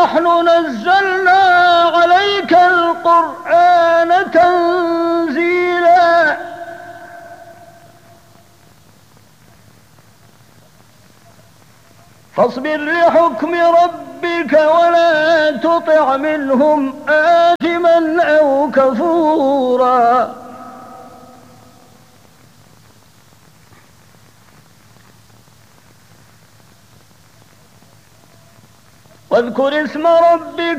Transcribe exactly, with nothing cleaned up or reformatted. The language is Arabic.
نحن نزلنا عليك القرآن تنزيلا فاصبر لحكم ربك ولا تطع منهم آثما أو كفورا واذكر اسم ربك